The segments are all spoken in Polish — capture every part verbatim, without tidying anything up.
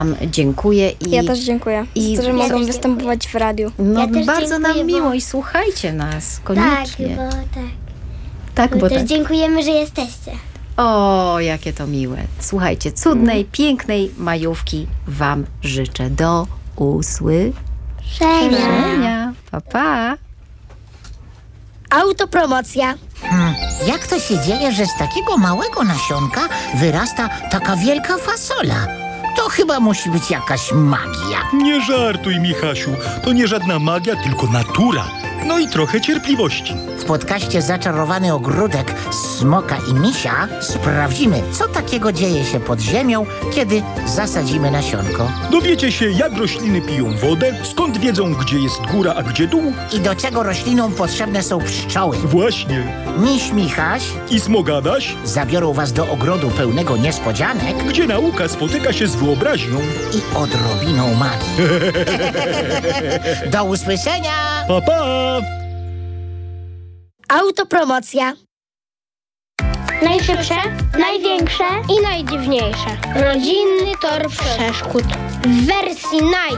Dziękuję. I, Ja też dziękuję, i- za to, że Ja mogą też występować w radiu. No Ja też bardzo nam dziękuję, miło bo- i słuchajcie nas Tak, koniecznie. bo tak. Tak, My bo też tak. dziękujemy, że jesteście. O, jakie to miłe. Słuchajcie, cudnej, pięknej majówki wam życzę. Do usłyszenia. Pa, pa. Autopromocja. Hmm, jak to się dzieje, że z takiego małego nasionka wyrasta taka wielka fasola? To chyba musi być jakaś magia. Nie żartuj, Michasiu. To nie żadna magia, tylko natura. No i trochę cierpliwości. W podcaście Zaczarowany Ogródek Smoka i Misia sprawdzimy, co takiego dzieje się pod ziemią, kiedy zasadzimy nasionko. Dowiecie się, jak rośliny piją wodę, skąd wiedzą, gdzie jest góra, a gdzie dół. I do czego roślinom potrzebne są pszczoły. Właśnie. Miś Michaś I Smogadaś, zabiorą was do ogrodu pełnego niespodzianek gdzie nauka spotyka się z wyobraźnią. i odrobiną magii. Do usłyszenia! Pa, pa! Autopromocja. Najszybsze, największe i najdziwniejsze. Rodzinny tor przeszkód. W wersji naj.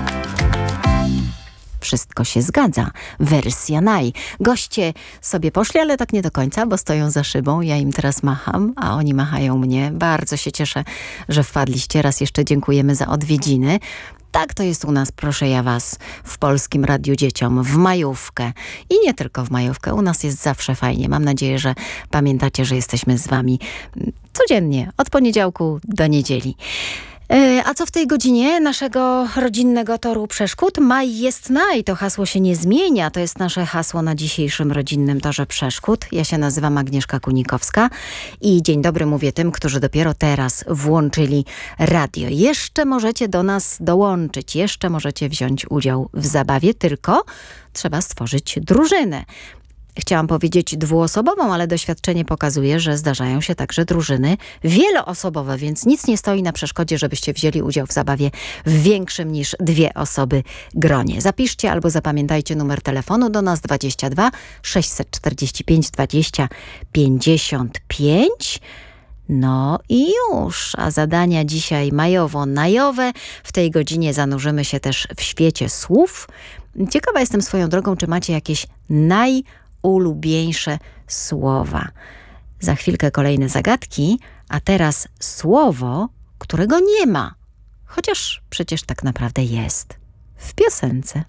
Wszystko się zgadza. Wersja naj. Goście sobie poszli, ale tak nie do końca, bo stoją za szybą. Ja im teraz macham, a oni machają mnie. Bardzo się cieszę, że wpadliście. Raz jeszcze dziękujemy za odwiedziny. Tak to jest u nas, proszę ja was, w Polskim Radiu Dzieciom, w majówkę. I nie tylko w majówkę, u nas jest zawsze fajnie. Mam nadzieję, że pamiętacie, że jesteśmy z wami codziennie, od poniedziałku do niedzieli. E, A co w tej godzinie naszego rodzinnego toru przeszkód? Maj jest naj, to hasło się nie zmienia. To jest nasze hasło na dzisiejszym rodzinnym torze przeszkód. Ja się nazywam Agnieszka Kunikowska i dzień dobry mówię tym, którzy dopiero teraz włączyli radio. Jeszcze możecie do nas dołączyć, jeszcze możecie wziąć udział w zabawie, tylko trzeba stworzyć drużynę. Chciałam powiedzieć dwuosobową, ale doświadczenie pokazuje, że zdarzają się także drużyny wieloosobowe, więc nic nie stoi na przeszkodzie, żebyście wzięli udział w zabawie w większym niż dwie osoby gronie. Zapiszcie albo zapamiętajcie numer telefonu do nas dwadzieścia dwa sześćset czterdzieści pięć dwadzieścia pięćdziesiąt pięć. No i już, a zadania dzisiaj majowo-najowe. W tej godzinie zanurzymy się też w świecie słów. Ciekawa jestem swoją drogą, czy macie jakieś najulubieńsze słowa. Za chwilkę kolejne zagadki, a teraz słowo, którego nie ma. Chociaż przecież tak naprawdę jest. W piosence.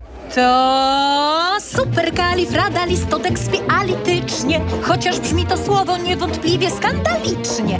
To superkalifragilistotekspialitycznie, chociaż brzmi to słowo niewątpliwie skandalicznie.